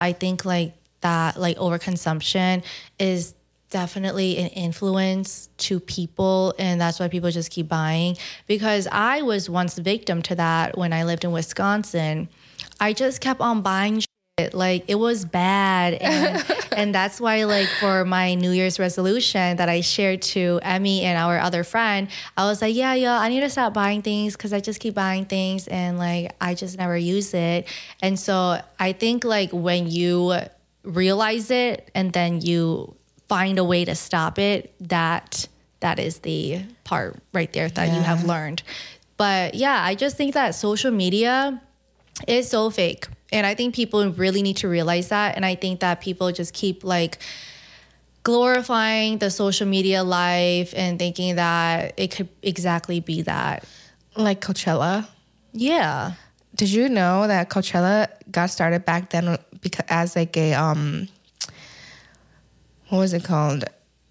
I think like that, like overconsumption is definitely an influence to people, and that's why people just keep buying. Because I was once a victim to that when I lived in Wisconsin. I just kept on buying shit. Like it was bad, and that's why like for my New Year's resolution that I shared to Emmy and our other friend, I was like, yeah, I need to stop buying things because I just keep buying things and like I just never use it. And so I think like when you realize it and then you find a way to stop it, that is the part right there that you have learned. But yeah, I just think that social media is so fake. And I think people really need to realize that. And I think that people just keep like glorifying the social media life and thinking that it could exactly be that. Like Coachella. Yeah. Did you know that Coachella got started back then because as like a what was it called?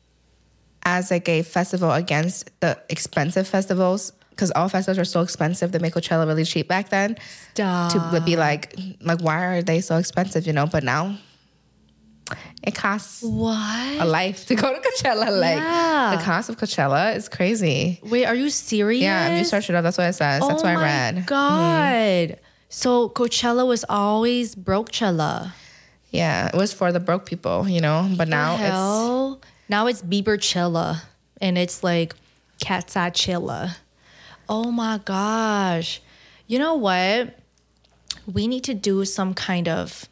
As like a festival against the expensive festivals, because all festivals are so expensive. They make Coachella really cheap back then. Stop. To be like why are they so expensive? You know, but now it costs What? a life to go to Coachella. Like the cost of Coachella is crazy. Wait, are you serious? Yeah, if you search it up, that's what it says. That's what I read. Oh my God. So Coachella was always broke-chella. Yeah, it was for the broke people, you know, but now now it's Bieber-chilla, and it's like Cat's-chilla. Oh my gosh. You know what? We need to do some kind of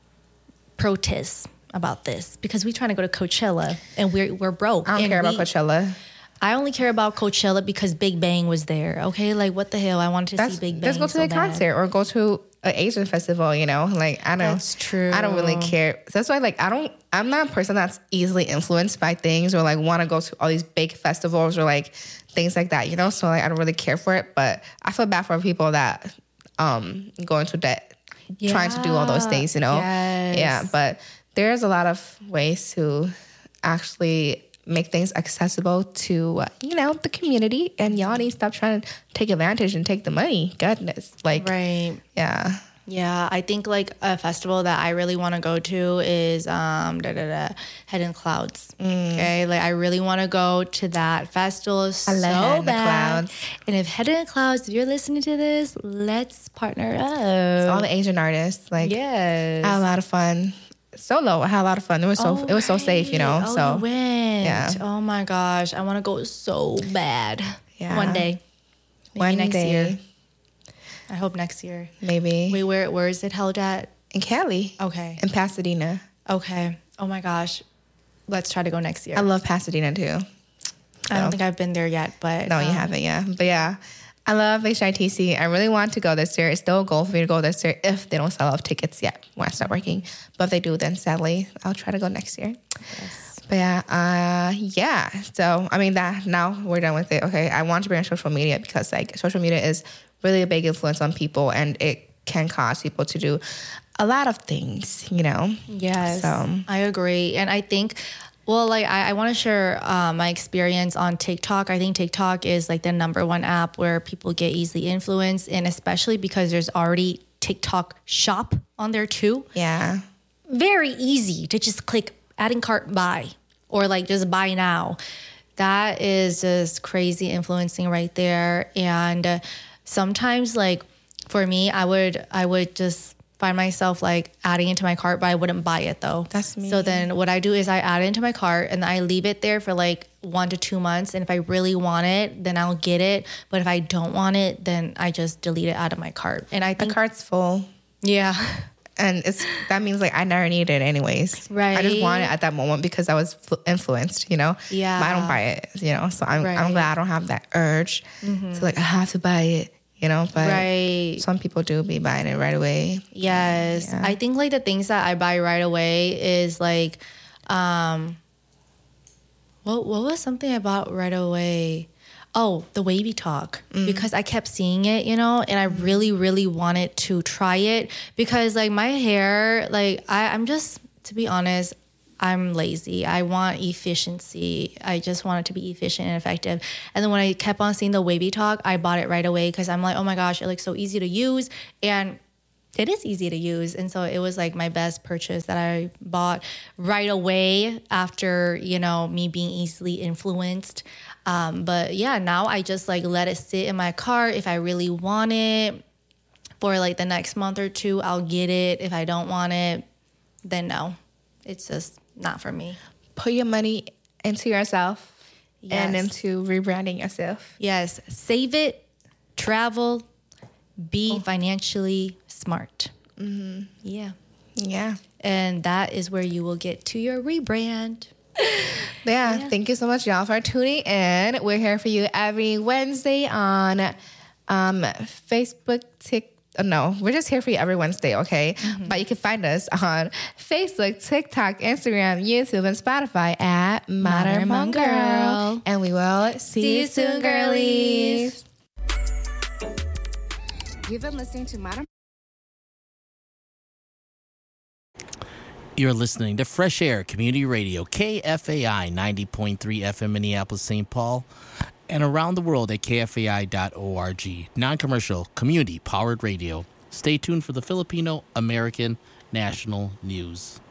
protest about this because we're trying to go to Coachella and we're broke. I don't care about Coachella. I only care about Coachella because Big Bang was there. Okay, like what the hell? I wanted to see Big Bang. Let's go to the concert or go to an Asian festival. You know, like I don't. That's true. I don't really care. So that's why, like, I'm not a person that's easily influenced by things or like want to go to all these big festivals or like things like that. You know, so like I don't really care for it. But I feel bad for people that go into debt trying to do all those things. You know, yeah. But there's a lot of ways to actually make things accessible to, the community. And y'all need to stop trying to take advantage and take the money. Goodness. Like, right. Yeah. Yeah, I think like a festival that I really want to go to is Head in Clouds. Okay, like I really want to go to that festival so bad. And if Head in Clouds, if you're listening to this, let's partner up. It's all the Asian artists. Like, yes, I had a lot of fun. Solo, I had a lot of fun. It was so safe, you know. Oh, so you went. Yeah. Oh my gosh, I want to go so bad. Yeah. One day. Maybe One next day. year. I hope next year. Maybe. Wait, where is it held at? In Cali. Okay. In Pasadena. Okay. Oh my gosh. Let's try to go next year. I love Pasadena too. I don't think I've been there yet, but no, you haven't. Yeah, but yeah, I love HITC. I really want to go this year. It's still a goal for me to go this year if they don't sell out tickets yet when I start working. But if they do, then sadly, I'll try to go next year. Yes. But yeah. So I mean that now we're done with it. Okay, I want to bring up social media because like social media is really a big influence on people, and it can cause people to do a lot of things. You know. Yes. So I agree, and I think. Well, like I want to share my experience on TikTok. I think TikTok is like the #1 app where people get easily influenced, and especially because there's already TikTok shop on there too. Yeah. Very easy to just click adding cart buy or like just buy now. That is just crazy influencing right there. And sometimes like for me, I would just find myself like adding into my cart, but I wouldn't buy it though. That's me. So then what I do is I add it into my cart and I leave it there for like 1 to 2 months. And if I really want it, then I'll get it. But if I don't want it, then I just delete it out of my cart. And I think the cart's full. Yeah. And that means like I never need it anyways. Right. I just want it at that moment because I was influenced, you know? Yeah. But I don't buy it, you know? So I'm glad I don't have that urge to like, I have to buy it, you know? But some people do be buying it right away. Yes. Yeah. I think like the things that I buy right away is like, what was something I bought right away? Oh, the Wavy Talk, because I kept seeing it, you know, and I really, really wanted to try it because like my hair, like I'm just, to be honest, I'm lazy. I want efficiency. I just want it to be efficient and effective. And then when I kept on seeing the Wavy Talk, I bought it right away because I'm like, oh my gosh, it looks so easy to use. And it is easy to use. And so it was like my best purchase that I bought right away after, me being easily influenced. But yeah, now I just like let it sit in my cart. If I really want it for like the next month or two, I'll get it. If I don't want it, then no, it's just not for me. Put your money into yourself and Yes. into rebranding yourself. Yes, save it, travel, be financially smart. Yeah. Yeah. And that is where you will get to your rebrand. Yeah. Thank you so much, y'all, for tuning in. We're here for you every Wednesday on Facebook, No, we're just here for you every Wednesday, okay? But you can find us on Facebook, TikTok, Instagram, YouTube, and Spotify at Modern Mom Girl. And we will see you soon, girlies. You've been listening to Modern. You're listening to Fresh Air Community Radio, KFAI 90.3 FM Minneapolis, St. Paul, and around the world at kfai.org. Non-commercial, community-powered radio. Stay tuned for the Filipino American National News.